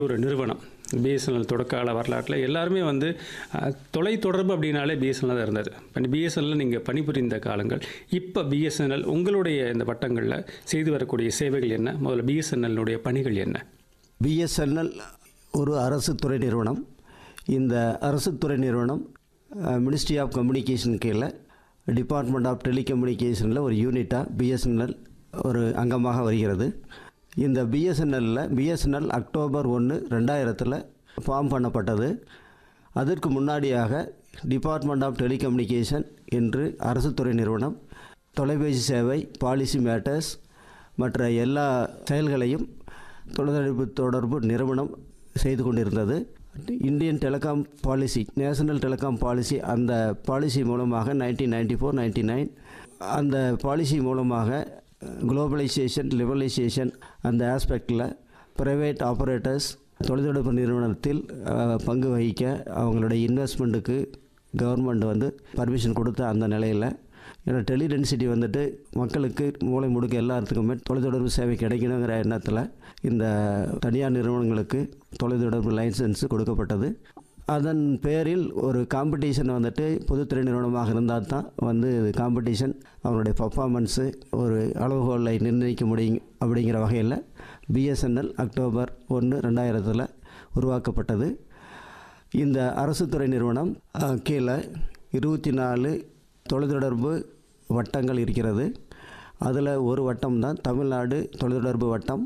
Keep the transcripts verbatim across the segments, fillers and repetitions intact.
ஒரு நிறுவனம் பிஎஸ்என்எல் தொடக்கால வரலாற்றில் எல்லாருமே வந்து அஹ், தொலைத்தொடர்பு அப்படின்னாலே பிஎஸ்என்எல் தான் இருந்தது. இப்போ பிஎஸ்என்எல் நீங்கள் பணிபுரிந்த காலங்கள், இப்போ பிஎஸ்என்எல் உங்களுடைய இந்த வட்டங்களில் செய்து வரக்கூடிய சேவைகள் என்ன? முதல்ல பிஎஸ்என்எல்னுடைய பணிகள் என்ன? பிஎஸ்என்எல் ஒரு அரசு துறை நிறுவனம். இந்த அரசு துறை நிறுவனம் மினிஸ்ட்ரி ஆஃப் கம்யூனிகேஷன் கீழே டிபார்ட்மெண்ட் ஆஃப் டெலிகம்யூனிகேஷனில் ஒரு யூனிட்டாக பிஎஸ்என்எல் ஒரு அங்கமாக வருகிறது. இந்த பிஎஸ்என்எல்லில் பிஎஸ்என்எல் அக்டோபர் ஒன்று ரெண்டாயிரத்தில் ஃபார்ம் பண்ணப்பட்டது. அதற்கு முன்னாடியாக டிபார்ட்மெண்ட் ஆஃப் டெலிகம்யூனிகேஷன் என்று அரசு துறை நிறுவனம் தொலைபேசி சேவை, பாலிசி மேட்டர்ஸ் மற்ற எல்லா செயல்களையும் தொலைத்தொடர்பு தொடர்பு நிறுவனம் செய்து கொண்டிருந்தது. Indian telecom policy, national telecom policy, அந்த பாலிசி மூலமாக nineteen ninety four ninety nine அந்த பாலிசி மூலமாக குளோபலைசேஷன், லிபரலைசேஷன் அந்த ஆஸ்பெக்டில் ப்ரைவேட் ஆப்ரேட்டர்ஸ் தொலைத்தொடர்பு நிறுவனத்தில் பங்கு வகிக்க அவங்களுடைய இன்வெஸ்ட்மெண்ட்டுக்கு கவர்மெண்ட் வந்து பர்மிஷன் கொடுத்த அந்த நிலையில், ஏன்னா டெலி டென்சிட்டி வந்துட்டு மக்களுக்கு மூளை முடுக்க எல்லாத்துக்குமே தொலைத்தொடர்பு சேவை கிடைக்கணுங்கிற எண்ணத்தில் இந்த தனியார் நிறுவனங்களுக்கு தொலைத்தொடர்பு லைசன்ஸு கொடுக்கப்பட்டது. அதன் பேரில் ஒரு காம்படிஷன் வந்துட்டு பொதுத்துறை நிறுவனமாக இருந்தால் தான் வந்து காம்படிஷன் அவங்களுடைய பர்ஃபார்மன்ஸு ஒரு அளவுகோலை நிர்ணயிக்க முடியும். அப்படிங்கிற வகையில் பிஎஸ்என்எல் அக்டோபர் ஒன்று ரெண்டாயிரத்தில் உருவாக்கப்பட்டது. இந்த அரசு துறை நிறுவனம் கீழே இருபத்தி நாலு தொலைத்தொடர்பு வட்டங்கள் இருக்கிறது. அதில் ஒரு வட்டம் தான் தமிழ்நாடு தொலைத்தொடர்பு வட்டம்.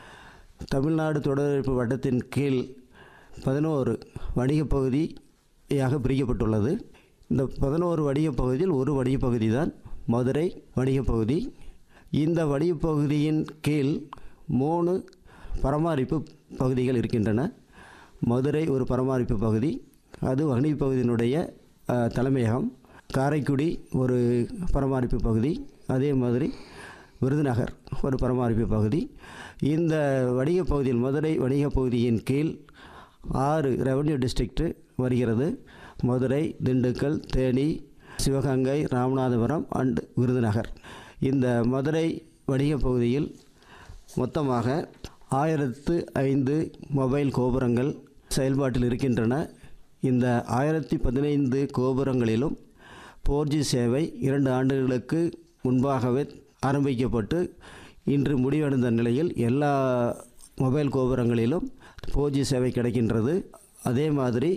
தமிழ்நாடு தொலைத்தொடர்பு வட்டத்தின் கீழ் பதினோரு வணிகப் பகுதியாக பிரிக்கப்பட்டுள்ளது. இந்த பதினோரு வணிகப் பகுதியில் ஒரு வணிகப் பகுதி தான் மதுரை வணிகப் பகுதி. இந்த வணிகப் பகுதியின் கீழ் மூணு பராமரிப்பு பகுதிகள் இருக்கின்றன. மதுரை ஒரு பராமரிப்பு பகுதி, அது வணிகப் பகுதியினுடைய தலைமையகம். காரைக்குடி ஒரு பராமரிப்பு பகுதி, அதே மாதிரி விருதுநகர் ஒரு பராமரிப்பு பகுதி. இந்த வணிகப் பகுதியில் மதுரை வணிகப் பகுதியின் கீழ் ஆறு ரெவன்யூ டிஸ்ட்ரிக்ட்டு வருகிறது. மதுரை, திண்டுக்கல், தேனி, சிவகங்கை, ராமநாதபுரம் அண்டு விருதுநகர். இந்த மதுரை வணிகப் பகுதியில் மொத்தமாக ஆயிரத்து ஐந்து மொபைல் கோபுரங்கள் செயல்பாட்டில் இருக்கின்றன. இந்த ஆயிரத்தி பதினைந்து கோபுரங்களிலும் ஃபோர் ஜி சேவை இரண்டு ஆண்டுகளுக்கு முன்பாகவே ஆரம்பிக்கப்பட்டு இன்று முடிவடைந்த நிலையில் எல்லா மொபைல் கோபுரங்களிலும் ஃபோர் ஜி சேவை கிடைக்கின்றது. அதே மாதிரி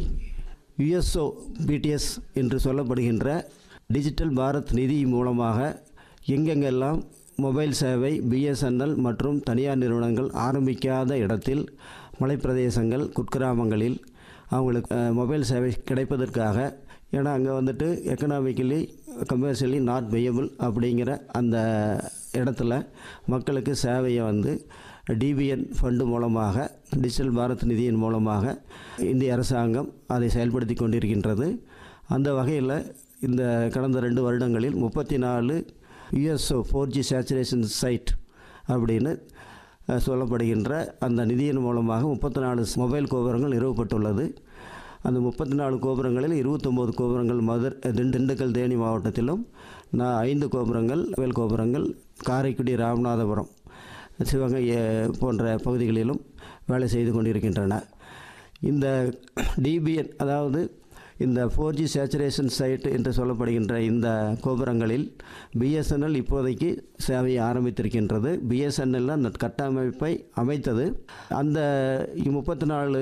யுஎஸ்ஓ பிடிஎஸ் என்று சொல்லப்படுகின்ற டிஜிட்டல் பாரத் நிதி மூலமாக எங்கெங்கெல்லாம் மொபைல் சேவை பிஎஸ்என்எல் மற்றும் தனியார் நிறுவனங்கள் ஆரம்பிக்காத இடத்தில், மலைப்பிரதேசங்கள், குக்கிராமங்களில் அவங்களுக்கு மொபைல் சேவை கிடைப்பதற்காக, ஏன்னா அங்கே வந்துட்டு எக்கனாமிக்கலி கமர்ஷியலி நாட் வெயபிள் அப்படிங்கிற அந்த இடத்துல மக்களுக்கு சேவையை வந்து டிபிஎன் ஃபண்டு மூலமாக, டிஜிட்டல் பாரத் நிதியின் மூலமாக இந்திய அரசாங்கம் அதை செயல்படுத்தி கொண்டிருக்கின்றது. அந்த வகையில் இந்த கடந்த ரெண்டு வருடங்களில் முப்பத்தி நாலு யுஎஸ்ஓ ஃபோர் ஜி சேச்சுரேஷன் சைட் அப்படின்னு சொல்லப்படுகின்ற அந்த நிதியின் மூலமாக முப்பத்தி நாலு மொபைல் கோபுரங்கள் நிறுவப்பட்டுள்ளது. அந்த முப்பத்தி நாலு கோபுரங்களில் இருபத்தொம்போது கோபுரங்கள் மதுரை, திண்டுக்கல், தேனி மாவட்டத்திலும், நான் ஐந்து கோபுரங்கள் மொபைல் கோபுரங்கள் காரைக்குடி, ராமநாதபுரம், சிவகங்கை போன்ற பகுதிகளிலும் வேலை செய்து கொண்டிருக்கின்றன. இந்த டிபிஎன், அதாவது இந்த ஃபோர் ஜி சேச்சுரேஷன் சைட் என்று சொல்லப்படுகின்ற இந்த கோபுரங்களில் பிஎஸ்என்எல் இப்போதைக்கு சேவையை ஆரம்பித்திருக்கின்றது. பிஎஸ்என்எல் அந்த கட்டமைப்பை அமைத்தது. அந்த முப்பத்தி நாலு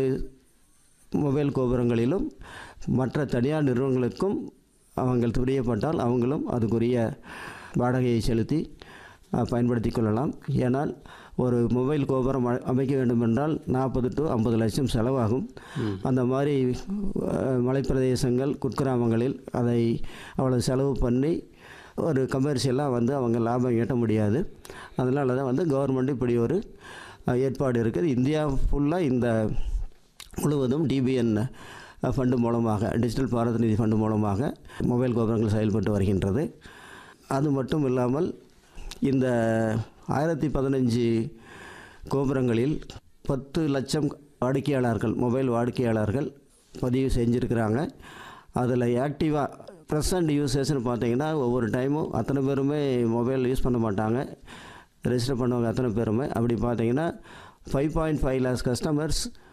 மொபைல் கோபுரங்களிலும் மற்ற தனியார் நிறுவனங்களுக்கும் அவங்கள் துரியப்பட்டால் அவங்களும் அதுக்குரிய வாடகையை செலுத்தி பயன்படுத்தி கொள்ளலாம். ஏனால் ஒரு மொபைல் கோபுரம் அமைக்க வேண்டுமென்றால் நாற்பது டு ஐம்பது லட்சம் செலவாகும். அந்த மாதிரி மலைப்பிரதேசங்கள், குக்கிராமங்களில் அதை அவ்வளோ செலவு பண்ணி ஒரு கமர்ஷியலாக வந்து அவங்க லாபம் ஈட்ட முடியாது. அதனால தான் வந்து கவர்மெண்ட் இப்படி ஒரு ஏற்பாடு இருக்குது. இந்தியா ஃபுல்லாக இந்த முழுவதும் டிபிஎன் ஃபண்டு மூலமாக, டிஜிட்டல் பாரத் நிதி ஃபண்டு மூலமாக மொபைல் கோபுரங்கள் செயல்பட்டு வருகின்றது. அது மட்டும் இல்லாமல் இந்த ஆயிரத்தி பதினஞ்சு கோபுரங்களில் பத்து லட்சம் வாடிக்கையாளர்கள், மொபைல் வாடிக்கையாளர்கள் பதிவு செஞ்சுருக்கிறாங்க. அதில் ஆக்டிவாக ப்ரெசன்ட் யூசர்ஸ்னு பார்த்தீங்கன்னா ஒவ்வொரு டைமும் அத்தனை பேருமே மொபைல் யூஸ் பண்ண மாட்டாங்க. ரெஜிஸ்டர் பண்ணவங்க அத்தனை பேருமே அப்படி பார்த்தீங்கன்னா five point five lakhs customers